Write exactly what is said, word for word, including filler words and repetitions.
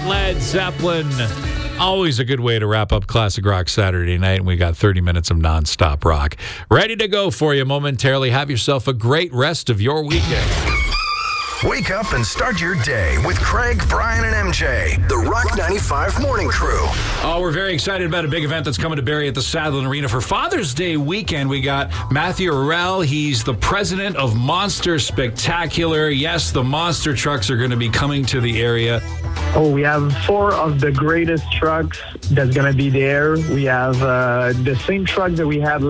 right, Led Zeppelin. Always a good way to wrap up Classic Rock Saturday night, and we got thirty minutes of nonstop rock ready to go for you momentarily. Have yourself a great rest of your weekend. Wake up and start your day with Craig, Brian, and M J, the Rock ninety-five Morning Crew. Oh, we're very excited about a big event that's coming to Barrie at the Sadlon Arena for Father's Day weekend. We got Matthew Arell. He's the president of Monster Spectacular. Yes, the monster trucks are going to be coming to the area. Oh, we have four of the greatest trucks that's going to be there. We have uh, the same truck that we had